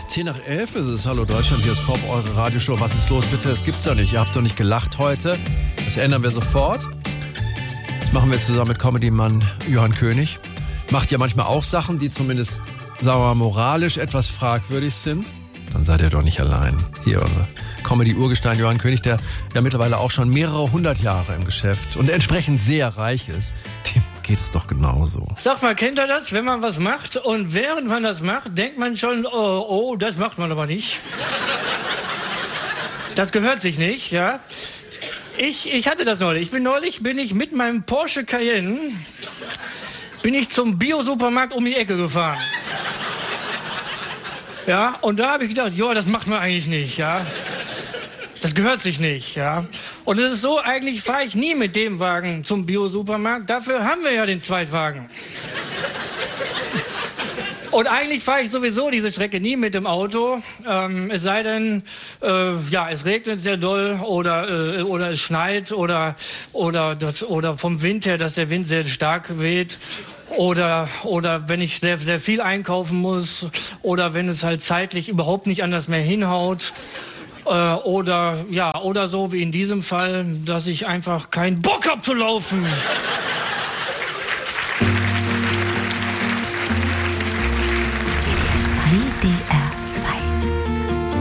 10 nach 11 ist es. Hallo Deutschland, hier ist Pop, eure Radioshow. Was ist los? Bitte, das gibt's doch nicht. Ihr habt doch nicht gelacht heute. Das ändern wir sofort. Das machen wir zusammen mit Comedy-Mann Johann König. Macht ja manchmal auch Sachen, die zumindest, sagen wir mal, moralisch etwas fragwürdig sind. Dann seid ihr doch nicht allein. Hier unser Comedy-Urgestein Johann König, der ja mittlerweile auch schon mehrere 100 Jahre im Geschäft und entsprechend sehr reich ist. Dem geht es doch genauso. Sag mal, kennt ihr das, wenn man was macht und während man das macht, denkt man schon, oh, das macht man aber nicht. Das gehört sich nicht, ja. Ich hatte das neulich. Bin ich mit meinem Porsche Cayenne zum Bio-Supermarkt um die Ecke gefahren. Ja, und da habe ich gedacht, das macht man eigentlich nicht, ja. Das gehört sich nicht, ja. Und es ist so, eigentlich fahre ich nie mit dem Wagen zum Bio-Supermarkt. Dafür haben wir ja den Zweitwagen. Und eigentlich fahre ich sowieso diese Strecke nie mit dem Auto. Es sei denn, es regnet sehr doll oder es schneit oder vom Wind her, dass der Wind sehr stark weht. Oder wenn ich sehr, sehr viel einkaufen muss. Oder wenn es halt zeitlich überhaupt nicht anders mehr hinhaut. Oder so wie in diesem Fall, dass ich einfach keinen Bock hab zu laufen.